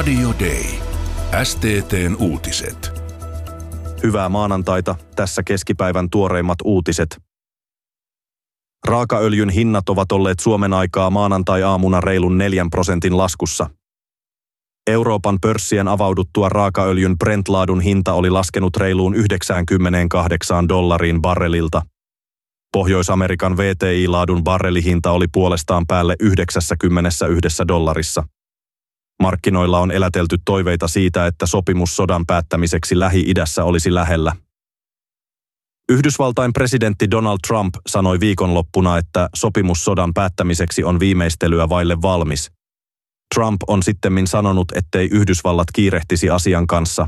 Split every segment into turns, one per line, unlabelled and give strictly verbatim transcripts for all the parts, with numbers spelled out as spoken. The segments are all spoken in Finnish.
Radio Day. S T T:n uutiset.
Hyvää maanantaita, tässä keskipäivän tuoreimmat uutiset. Raakaöljyn hinnat ovat olleet Suomen aikaa maanantai-aamuna reilun neljän prosentin laskussa. Euroopan pörssien avauduttua raakaöljyn Brent-laadun hinta oli laskenut reiluun yhdeksänkymmentäkahdeksan dollariin barrelilta. Pohjois-Amerikan V T I-laadun barrelihinta oli puolestaan päälle yhdeksänkymmentäyksi dollarissa. Markkinoilla on elätelty toiveita siitä, että sopimus sodan päättämiseksi Lähi-idässä olisi lähellä. Yhdysvaltain presidentti Donald Trump sanoi viikonloppuna, että sopimus sodan päättämiseksi on viimeistelyä vaille valmis. Trump on sittemmin sanonut, ettei Yhdysvallat kiirehtisi asian kanssa.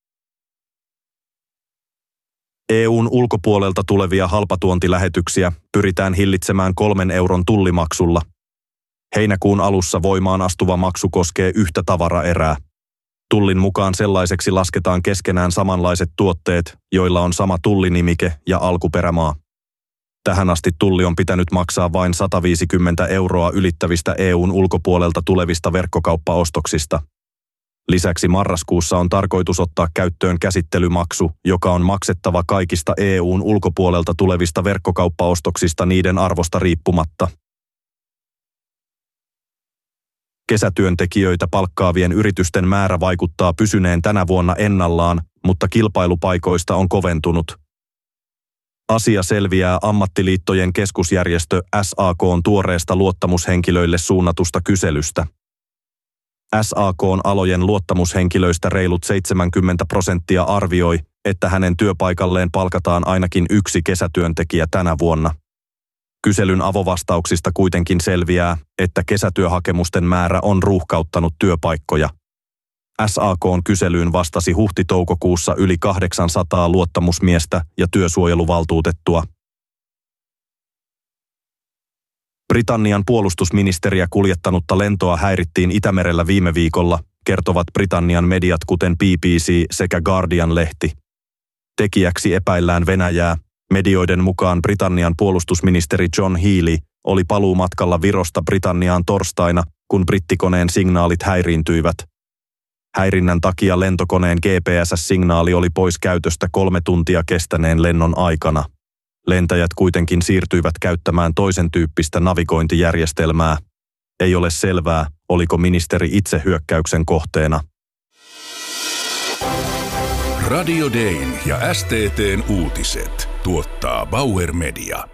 E U:n ulkopuolelta tulevia halpatuontilähetyksiä pyritään hillitsemään kolmen euron tullimaksulla. Heinäkuun alussa voimaan astuva maksu koskee yhtä tavaraerää. Tullin mukaan sellaiseksi lasketaan keskenään samanlaiset tuotteet, joilla on sama tullinimike ja alkuperämaa. Tähän asti tulli on pitänyt maksaa vain sata viisikymmentä euroa ylittävistä E U:n ulkopuolelta tulevista verkkokauppaostoksista. Lisäksi marraskuussa on tarkoitus ottaa käyttöön käsittelymaksu, joka on maksettava kaikista E U:n ulkopuolelta tulevista verkkokauppaostoksista niiden arvosta riippumatta. Kesätyöntekijöitä palkkaavien yritysten määrä vaikuttaa pysyneen tänä vuonna ennallaan, mutta kilpailupaikoista on koventunut. Asia selviää ammattiliittojen keskusjärjestö S A K:n tuoreesta luottamushenkilöille suunnatusta kyselystä. S A K:n alojen luottamushenkilöistä reilut seitsemänkymmentä prosenttia arvioi, että hänen työpaikalleen palkataan ainakin yksi kesätyöntekijä tänä vuonna. Kyselyn avovastauksista kuitenkin selviää, että kesätyöhakemusten määrä on ruuhkauttanut työpaikkoja. S A K:n kyselyyn vastasi huhti-toukokuussa yli kahdeksansataa luottamusmiestä ja työsuojeluvaltuutettua. Britannian puolustusministeriä kuljettanutta lentoa häirittiin Itämerellä viime viikolla, kertovat Britannian mediat kuten B B C sekä Guardian-lehti. Tekijäksi epäillään Venäjää. Medioiden mukaan Britannian puolustusministeri John Healey oli paluumatkalla Virosta Britanniaan torstaina, kun brittikoneen signaalit häiriintyivät. Häirinnän takia lentokoneen G P S-signaali oli pois käytöstä kolme tuntia kestäneen lennon aikana. Lentäjät kuitenkin siirtyivät käyttämään toisen tyyppistä navigointijärjestelmää. Ei ole selvää, oliko ministeri itse hyökkäyksen kohteena.
Radio Dayn ja S T T:n uutiset tuottaa Bauer Media.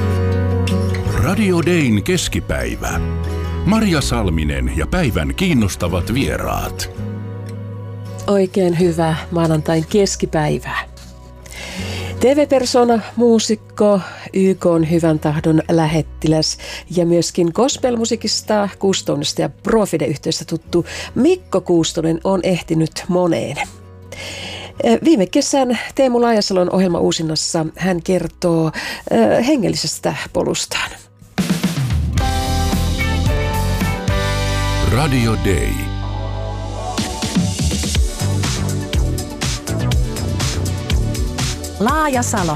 Radio Dayn keskipäivä. Marja Salminen ja päivän kiinnostavat vieraat.
Oikein hyvää maanantain keskipäivää. T V-persona, muusikko, Y K:n hyvän tahdon lähettiläs ja myöskin gospelmusiikista, Kuustonista ja Profide-yhteydestä tuttu Mikko Kuustonen on ehtinyt moneen. Viime kesän Teemu Laajasalon ohjelma uusinnassa hän kertoo äh, hengellisestä polustaan.
Radio Day.
Laajasalo.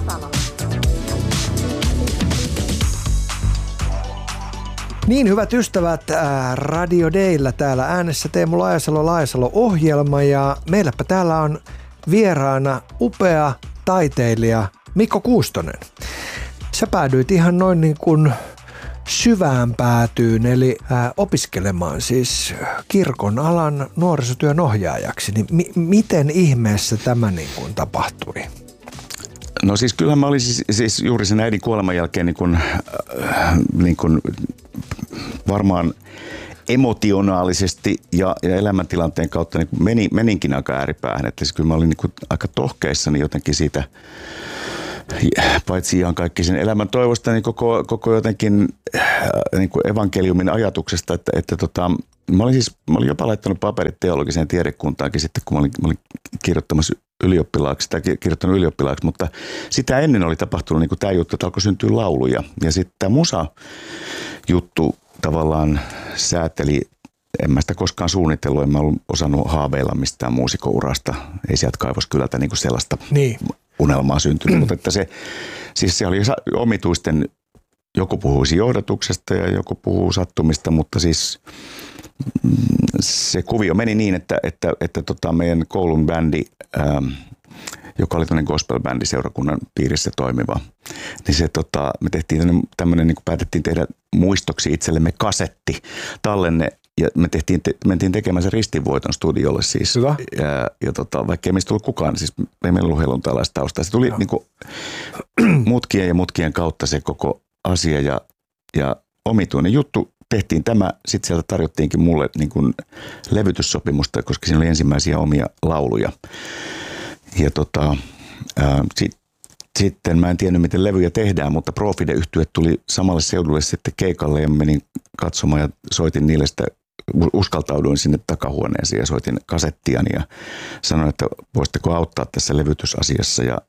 Niin, hyvät ystävät, ää, Radio Dayllä täällä äänessä Teemu Laajasalo, Laajasalo-ohjelma ja meilläpä täällä on vieraana upea taiteilija Mikko Kuustonen. Sä päädyit ihan noin niin kuin syvään päätyyn, eli ää, opiskelemaan siis kirkon alan nuorisotyön ohjaajaksi. Niin mi- miten ihmeessä tämä niin kuin tapahtui?
No siis kyllähän mä olin siis, siis juuri sen äidin kuoleman jälkeen niin kuin, äh, niin kuin varmaan emotionaalisesti ja, ja elämäntilanteen kautta niin kuin meni, meninkin aika ääripäähän. Että siis kyllä mä olin niin kuin aika tohkeissani jotenkin siitä, paitsi ihan kaikki sen elämän toivosta, niin koko, koko jotenkin niin kuin evankeliumin ajatuksesta, että, että tota, mä olin siis, mä olin jopa laittanut paperit teologiseen tiedekuntaankin sitten, kun mä olin, mä olin kirjoittamassa ylioppilaaksi tai kirjoittanut ylioppilaaksi, mutta sitä ennen oli tapahtunut niin kuin tämä juttu, että alkoi syntyä lauluja. Ja sitten tämä musa-juttu tavallaan sääteli, en mä sitä koskaan suunnitellut, en mä ollut osannut haaveilla mistään muusikourasta, ei sieltä Kaivoskylältä niin kuin sellaista niin unelmaa syntynyt, mm. mutta että se, siis se oli omituisten, joku puhuisi johdatuksesta ja joku puhuu sattumista, mutta siis se kuvio meni niin, että, että, että tota meidän koulun bändi, ähm, joka oli tämmöinen gospel-bändi seurakunnan piirissä toimiva, niin se, tota, me tehtiin tämmöinen, niin kuin päätettiin tehdä muistoksi itsellemme kasetti, tallenne, ja me tehtiin, te, mentiin tekemään se ristinvoiton studiolle siis. Hyvä. Ja, ja tota, vaikka ei meistä tullut kukaan, siis ei meillä ollut helluntalaista taustaa. Se tuli niin kuin, mutkien ja mutkien kautta se koko asia ja, ja omituinen juttu. Tehtiin tämä, sitten sieltä tarjottiinkin mulle niin kuin levytyssopimusta, koska siinä oli ensimmäisiä omia lauluja. Ja tota, ää, sit, sitten mä en tiennyt, miten levyjä tehdään, mutta Profide-yhtye tuli samalle seudulle sitten keikalle ja menin katsomaan ja soitin niille sitä, uskaltauduin sinne takahuoneeseen ja soitin kasettiani ja sanoin, että voisitteko auttaa tässä levytysasiassa ja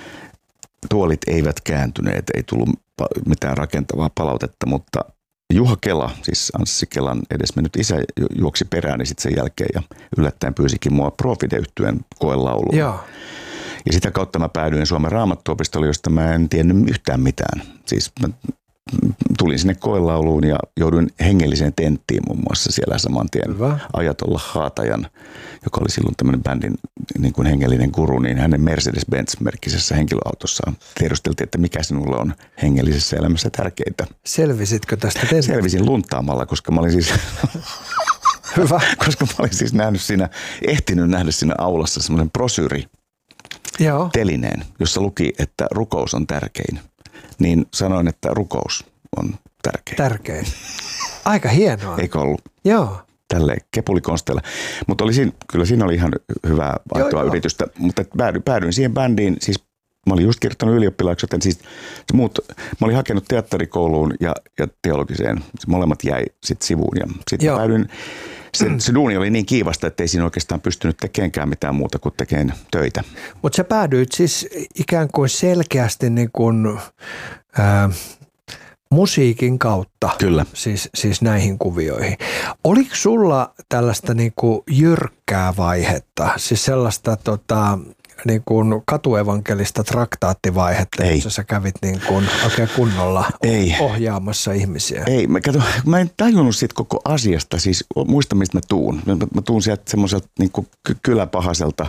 tuolit eivät kääntyneet, ei tullut mitään rakentavaa palautetta, mutta Juha Kela, siis Anssi Kelan edesmennyt isä, juoksi perääni sitten sen jälkeen ja yllättäen pyysikin mua Profide-yhtyeen koelauluun. Joo. Ja sitä kautta mä päädyin Suomen Raamattuopistolle, josta mä en tiennyt yhtään mitään. Siis mä tulin sinne koelauluun ja jouduin hengelliseen tenttiin muun muassa siellä saman tien. Hyvä. Ajatolla Haatajan, joka oli silloin tämmöinen bändin niin kuin hengellinen guru, niin hänen Mercedes-Benz-merkkisessä henkilöautossaan tiedusteltiin, että mikä sinulla on hengellisessä elämässä tärkeintä.
Selvisitkö tästä tentistä?
Selvisin luntaamalla, koska mä olin siis... Hyvä. Koska mä olin siis nähnyt siinä, ehtinyt nähdä siinä aulassa semmoinen brosyyri. Joo. Telineen, jossa luki, että rukous on tärkein. Niin sanoin, että rukous on tärkein.
Tärkein. Aika hienoa.
Eikö ollut?
Joo.
Tälle kepulikonsteella. Mutta oli siinä, kyllä siinä oli ihan hyvää aitoa yritystä. Mutta päädyin, päädyin siihen bändiin. Siis mä olin just kirjoittanut ylioppilaaksi, joten siis muut, mä olin hakenut teatterikouluun ja, ja teologiseen. Molemmat jäi sitten sivuun ja sitten päädyin. Se, se duuni oli niin kiivasta, että ei siinä oikeastaan pystynyt tekemään mitään muuta kuin tekemään töitä.
Mutta sä päädyit siis ikään kuin selkeästi niin kuin, ää, musiikin kautta.
Kyllä.
Siis, siis näihin kuvioihin. Oliko sulla tällaista niin kuin jyrkkää vaihetta? Siis sellaista tota, niin kuin katuevankelista traktaattivaihetta, ei. Jossa sä kävit niin kuin oikein kunnolla ei. ohjaamassa ihmisiä.
Ei, mä, kato, mä en tajunnut siitä koko asiasta, siis muista mistä mä tuun. Mä, mä tuun sieltä semmoiselta niin kuin kyläpahaselta.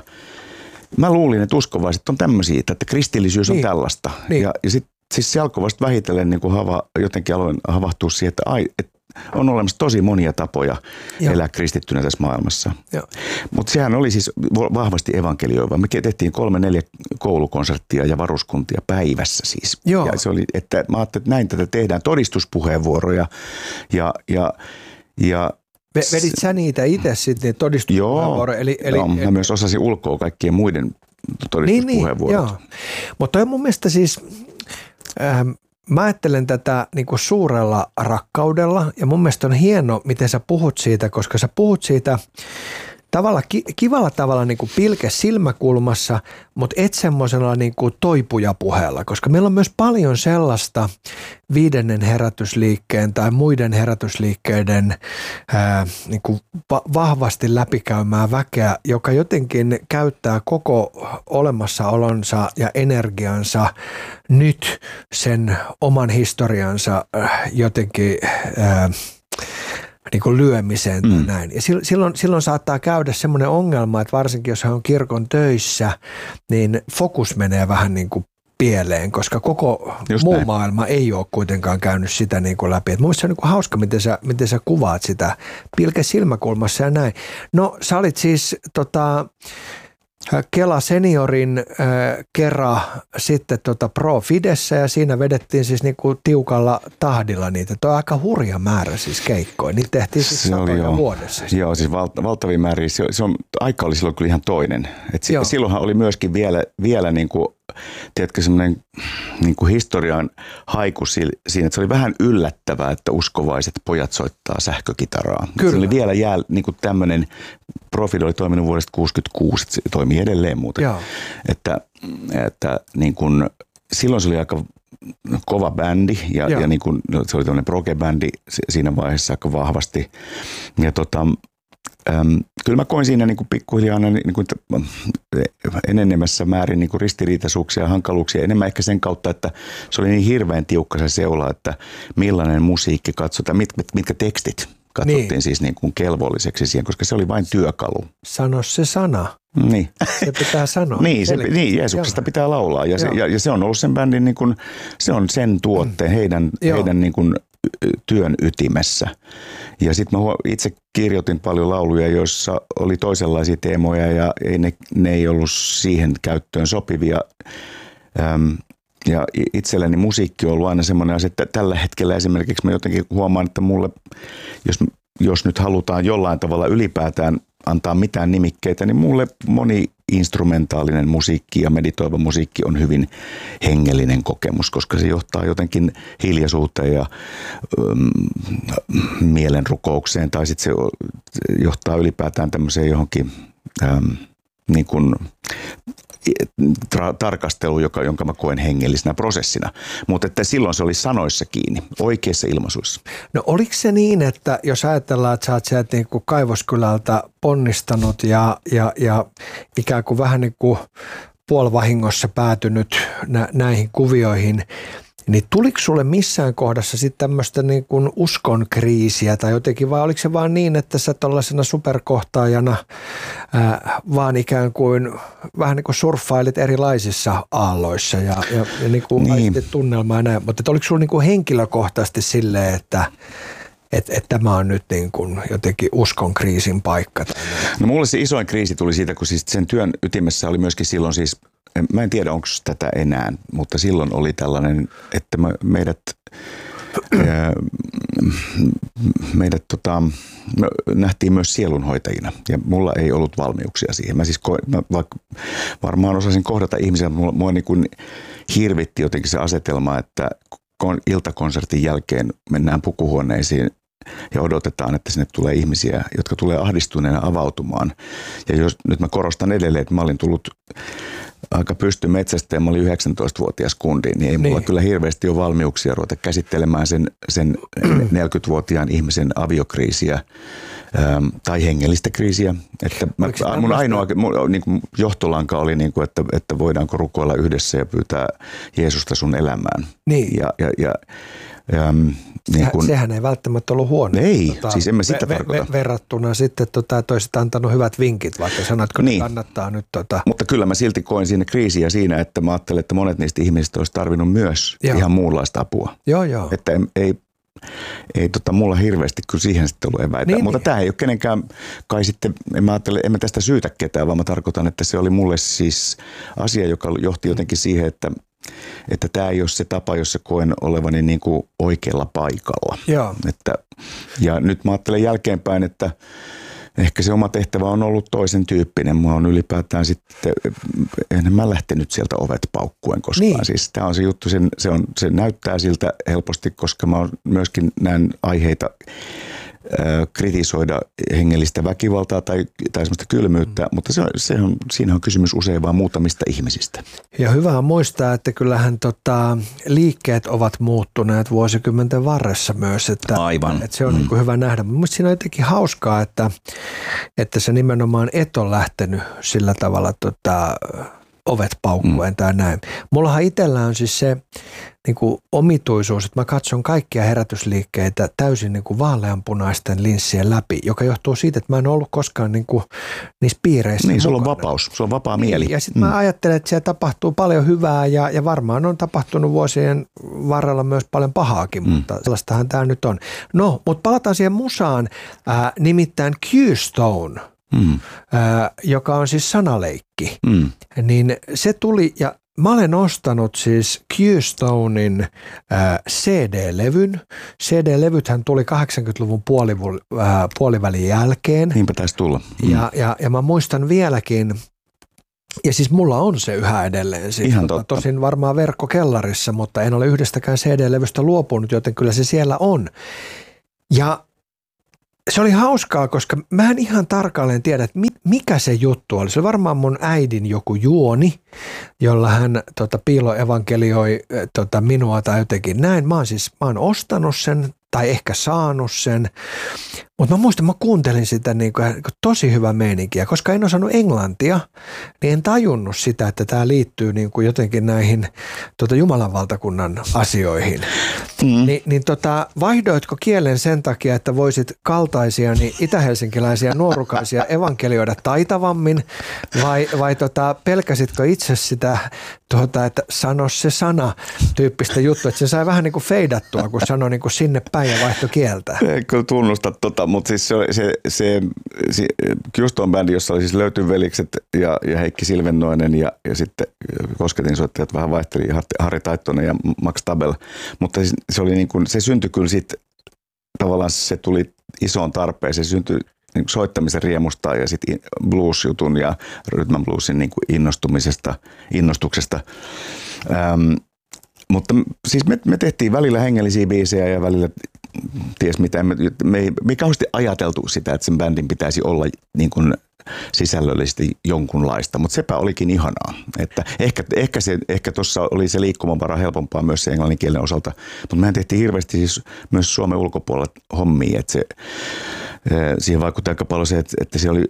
Mä luulin, että uskovaiset on tämmöisiä, että kristillisyys on niin. tällaista. Niin. Ja, ja sitten siis se alkoi vasta vähitellen niin kuin hava, jotenkin aloin havahtua siihen, että ai, et, on olemassa tosi monia tapoja Joo. elää kristittynä tässä maailmassa. Mutta sehän oli siis vahvasti evankelioiva. Me tehtiin kolme, neljä koulukonserttia ja varuskuntia päivässä siis. Joo. Ja se oli, että mä ajattelin, että näin tätä tehdään, todistuspuheenvuoroja ja, ja, ja
vedit sä niitä itse sitten, niitä todistuspuheenvuoroja?
Joo, eli, eli, joo mä myös osasin ulkoa kaikkien muiden todistuspuheenvuorot.
Niin, niin, mutta toi mun mielestä siis... Ähm, Mä ajattelen tätä niin kuin suurella rakkaudella ja mun mielestä on hieno, miten sä puhut siitä, koska sä puhut siitä tavalla, kivalla tavalla niin kuin pilke silmäkulmassa, mutta et semmoisella niin kuin toipujapuheella, koska meillä on myös paljon sellaista viidennen herätysliikkeen tai muiden herätysliikkeiden ää, niin kuin va- vahvasti läpikäymää väkeä, joka jotenkin käyttää koko olemassaolonsa ja energiansa nyt sen oman historiansa äh, jotenkin äh, niin kuin lyömiseen tai mm. näin. Ja silloin, silloin saattaa käydä semmoinen ongelma, että varsinkin jos hän on kirkon töissä, niin fokus menee vähän niin kuin pieleen, koska koko Just muu näin. maailma ei ole kuitenkaan käynyt sitä niin kuin läpi. Mielestäni se on niin kuin hauska, miten sä, miten sä kuvaat sitä pilke silmäkulmassa ja näin. No sä olit siis tota, Kela seniorin äh, kera sitten tota Pro Fidessä ja siinä vedettiin siis niinku tiukalla tahdilla niitä. Tuo on aika hurja määrä siis keikkoja. Niitä tehtiin siis satoja vuodessa.
Joo, siis val, valtavia määriä. Se, se on, aika oli silloin kyllä ihan toinen. Et si, silloinhan oli myöskin vielä, vielä niinku, tiedätkö, semmoinen niinku historian haiku siinä, että se oli vähän yllättävää, että uskovaiset pojat soittaa sähkökitaraa. Kyllä. Se oli vielä jää, niinku tämmöinen, Profide oli toiminut vuodesta kuusikymmentäkuusi, se toimii edelleen muuten. Joo. Että, että niin kun, silloin se oli aika kova bändi ja, ja niin kun, se oli tämmöinen proge-bändi siinä vaiheessa aika vahvasti. Ja tota, äm, kyllä mä koin siinä niin kuin pikkuhiljaa niin kuin enenemässä määrin niin kuin ristiriitaisuuksia ja hankaluuksia. Enemmän ehkä sen kautta, että se oli niin hirveän tiukka se seula, että millainen musiikki katsotaan, mit, mit, mitkä tekstit katsottiin
Niin.
siis niin kuin kelvolliseksi siihen, koska se oli vain työkalu.
Sano se sana.
Niin.
Se pitää sanoa.
niin, se, niin, Jeesuksesta pitää laulaa ja se, ja, ja se on ollut sen bändin, niin kuin, se on sen tuotteen, heidän, heidän niin kuin, työn ytimessä. Ja sitten mä itse kirjoitin paljon lauluja, joissa oli toisenlaisia teemoja ja ei ne, ne ei ollut siihen käyttöön sopivia. Öm, ja itselleni musiikki on ollut aina semmoinen asia, että tällä hetkellä esimerkiksi mä jotenkin huomaan, että mulle, jos, jos nyt halutaan jollain tavalla ylipäätään antaa mitään nimikkeitä, niin mulle moni instrumentaalinen musiikki ja meditoiva musiikki on hyvin hengellinen kokemus, koska se johtaa jotenkin hiljaisuuteen ja ähm, mielenrukoukseen, tai sitten se johtaa ylipäätään tämmöiseen johonkin ähm, niin kuin Tra- tarkastelu, joka, jonka mä koen hengellisenä prosessina. Mutta että silloin se oli sanoissa kiinni, oikeassa ilmaisuissa.
No oliko se niin, että jos ajatellaan, että sä oot sieltä niin kuin Kaivoskylältä ponnistanut ja, ja, ja ikään kuin vähän niin kuin puolivahingossa päätynyt nä- näihin kuvioihin, niin tuliko sulle missään kohdassa sitten tämmöistä niin kuin uskon kriisiä tai jotenkin, vai oliko se vaan niin, että sä tuollaisena superkohtaajana ää, vaan ikään kuin vähän niin kuin surffailit erilaisissa aalloissa ja, ja, ja niin kuin
niin.
aistit tunnelmaa ja näin, mutta oliko sulla niin kuin henkilökohtaisesti silleen, että että et tämä on nyt niin kuin jotenkin uskon kriisin paikka?
No mulle se isoin kriisi tuli siitä, kun siis sen työn ytimessä oli myöskin silloin siis, mä en tiedä onko tätä enää, mutta silloin oli tällainen, että meidät, meidät tota, me nähtiin myös sielunhoitajina ja mulla ei ollut valmiuksia siihen. Mä siis mä vaikka varmaan osasin kohdata ihmisiä, mutta mua niin kuin hirvitti jotenkin se asetelma, että iltakonsertin jälkeen mennään pukuhuoneisiin ja odotetaan, että sinne tulee ihmisiä, jotka tulee ahdistuneena avautumaan. Ja jos, nyt mä korostan edelleen, että mä olin tullut aika pystymetsästä ja mä olin yhdeksäntoistavuotias kundi, niin ei mulla niin. kyllä hirveästi ole valmiuksia ruveta käsittelemään sen, sen neljäkymmentävuotiaan ihmisen aviokriisiä ähm, tai hengellistä kriisiä. Että mä, mun ainoa mun, niin kuin johtolanka oli, niin kuin, että, että voidaanko rukoilla yhdessä ja pyytää Jeesusta sun elämään.
Niin.
Ja, ja, ja Ähm, niin kun,
sehän ei välttämättä ollut huono.
Ei, tota, siis emme sitä
ve-
tarkoita.
Ve- verrattuna sitten, tota, että olisit antanut hyvät vinkit, vaikka sanotko, niin. kannattaa nyt. Tota...
Mutta kyllä mä silti koin siinä kriisiä siinä, että mä ajattelen, että monet niistä ihmisistä olisi tarvinnut myös joo. ihan muunlaista apua.
Joo, joo.
Että ei, ei, ei tota, mulla hirveästi kyllä siihen sitten ollut eväitä.
Niin,
Mutta
niin.
tämä ei ole kenenkään, kai sitten, en mä ajattele, en mä tästä syytä ketään, vaan mä tarkoitan, että se oli mulle siis asia, joka johti jotenkin siihen, että että tämä ei ole se tapa, jossa koen olevani niin kuin oikealla paikalla.
Joo.
Että, ja nyt mä ajattelen jälkeenpäin, että ehkä se oma tehtävä on ollut toisen tyyppinen. Mä oon ylipäätään sitten, en mä lähtenyt sieltä ovet paukkuen koskaan.
Niin.
Siis tämä on se juttu, sen, se, on, se näyttää siltä helposti, koska mä myöskin näen aiheita kritisoida hengellistä väkivaltaa tai, tai semmoista kylmyyttä, mm. mutta se on, se on, siinä on kysymys usein vaan muutamista ihmisistä.
Ja hyvä on muistaa, että kyllähän tota, liikkeet ovat muuttuneet vuosikymmenten varressa myös, että,
Aivan.
että se on
mm.
niin kuin hyvä nähdä. Mielestäni siinä on jotenkin hauskaa, että, että se nimenomaan et on lähtenyt sillä tavalla tota, ovet paukkuen mm. tai näin. Mullahan itsellä on siis se niin kuin omituisuus, että mä katson kaikkia herätysliikkeitä täysin niin kuin vaaleanpunaisten linssien läpi, joka johtuu siitä, että mä en ollut koskaan niin kuin niissä piireissä
Niin, sulla
mukana.
on vapaus, sulla on vapaa mieli.
Niin, ja sitten
mm.
mä ajattelen, että siellä tapahtuu paljon hyvää ja, ja varmaan on tapahtunut vuosien varrella myös paljon pahaakin, mm. mutta sellaistahan tämä nyt on. No, mutta palataan siihen musaan, äh, nimittäin Q-Stone. Mm. Ää, joka on siis sanaleikki, mm. niin se tuli, ja mä olen ostanut siis Q-Stonein ää, C D-levyn. C D-levythän tuli kahdeksankymmentäluvun puolivu- ää, puolivälin jälkeen.
Niinpä taisi tulla. Mm.
Ja, ja, ja mä muistan vieläkin, ja siis mulla on se yhä edelleen. Siis,
Ihan
tota,
totta.
Tosin varmaan verkkokellarissa, mutta en ole yhdestäkään C D-levystä luopunut, joten kyllä se siellä on. Ja se oli hauskaa, koska mä en ihan tarkalleen tiedä, että mikä se juttu oli. Se oli varmaan mun äidin joku juoni, jolla hän tota, piiloevankelioi tota, minua tai jotenkin näin. Mä oon siis mä oon ostanut sen tai ehkä saanut sen, Mutta mä muistan, mä kuuntelin sitä niin kuin, tosi hyvä meininkiä, koska en osannut englantia, niin en tajunnut sitä, että tämä liittyy niin kuin jotenkin näihin tota, Jumalan valtakunnan asioihin. Mm. Ni, niin tota, vaihdoitko kielen sen takia, että voisit kaltaisia niin itä-helsinkiläisiä nuorukaisia evankelioida taitavammin, vai, vai tota, pelkäsitkö itse sitä, tuota, että sano se sana tyyppistä juttua, että se sai vähän niin kuin feidattua, kun sanoi niin kuin sinne päin ja vaihto kieltä?
Ei kyllä tunnusta tota, mutta siis se, se, se, se just tuon bändi, jossa oli siis Löytyvelikset ja, ja Heikki Silvennoinen ja, ja sitten kosketinsoittajat vähän vaihteli Harri Taittonen ja Max Tabel, mutta siis se, oli niin kuin, se syntyi kyllä sitten tavallaan se tuli isoon tarpeeseen, se syntyi niin soittamisen riemusta ja sitten blues-jutun ja rhythm and bluesin niin kuin innostumisesta, innostuksesta. Ähm, mutta siis me, me tehtiin välillä hengellisiä biisejä ja välillä ties mitä. Me, me, ei, me ei kauheasti ajateltu sitä, että sen bändin pitäisi olla niin kuin sisällöllisesti jonkunlaista, mutta sepä olikin ihanaa. Että ehkä ehkä, se, ehkä tuossa oli se liikkumavara helpompaa myös se englannin kielen osalta, mutta mehän tehtiin hirveästi siis myös Suomen ulkopuolella hommia, että se, siihen vaikutti aika paljon se, että, että se oli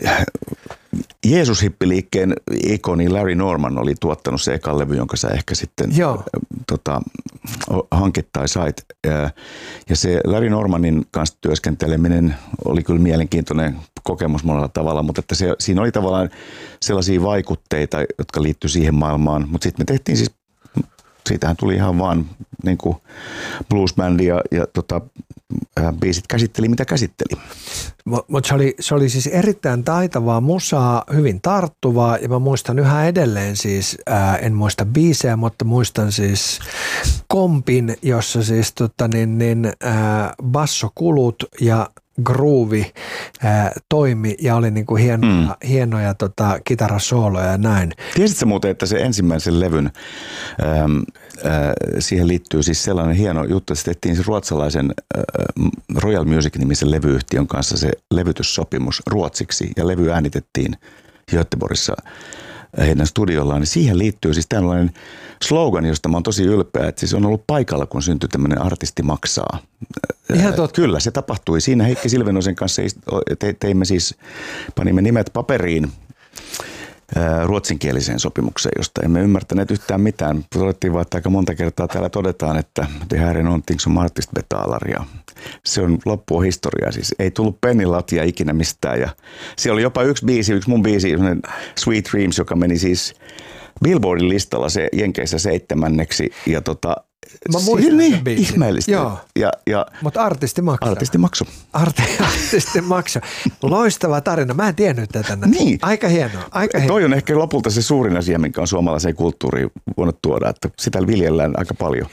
Jeesus-hippiliikkeen ikoni Larry Norman oli tuottanut se ekan levy, jonka sä ehkä sitten Joo. tota, hankit tai sait. Ja, ja se Larry Normanin kanssa työskenteleminen oli kyllä mielenkiintoinen kokemus monella tavalla, mutta että se, siinä oli tavallaan sellaisia vaikutteita, jotka liittyi siihen maailmaan. Mutta sitten me tehtiin siis, siitähän tuli ihan vaan niin kuin bluesbändi ja, ja tota, biisit käsitteli mitä käsitteli.
Mutta se oli, se oli siis erittäin taitavaa musaa, hyvin tarttuvaa ja mä muistan yhä edelleen siis, ää, en muista biisejä, mutta muistan siis kompin, jossa siis tota, niin, niin, ää, bassokulut ja groovi ää, toimi ja oli niinku hienoja, mm. hienoja tota, kitarasooloja ja näin.
Tiesitkö muuten, että se ensimmäisen levyn, äm, ää, siihen liittyy siis sellainen hieno juttu, että se tehtiin siis ruotsalaisen ää, Royal Music-nimisen levyyhtiön kanssa se levytyssopimus ruotsiksi ja levy äänitettiin Göteborgissa heidän studiollaan, niin siihen liittyy siis tällainen slogan, josta mä oon tosi ylpeä, että siis on ollut paikalla, kun syntyi tämmöinen artisti maksaa.
Ihan totta.
Kyllä, se tapahtui. Siinä Heikki Silvenoisen kanssa te, teimme siis, panimme nimet paperiin ruotsinkieliseen sopimukseen, josta emme ymmärtäneet yhtään mitään. Todettiin vaan, että aika monta kertaa täällä todetaan, että det här är någonting som artist betalar ja se on loppua historiaa. Siis ei tullut pennilatia ikinä mistään ja siellä oli jopa yksi biisi, yksi mun biisi, Sweet Dreams, joka meni siis Billboardin listalla se Jenkeissä seitsemänneksi ja tota
Mä muistan
niin,
sen biisin.
Ihmeellistä.
Joo.
Ja, ja
mutta artisti maksaa.
Artisti maksaa.
Arti, artisti maksaa. Loistava tarina. Mä en tiennyt tätä.
Niin.
Aika hienoa. Aika hienoa.
Toi on ehkä lopulta se suurin asia, minkä on suomalaiseen kulttuuriin voinut tuoda, että sitä viljellään aika paljon.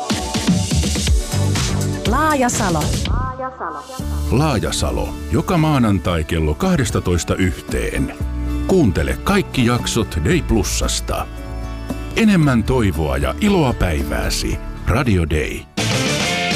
Laajasalo. Laajasalo. Joka maanantai kello kaksitoista yhteen. Kuuntele kaikki jaksot Day Plusasta. Enemmän toivoa ja iloa päivääsi. Radio Day.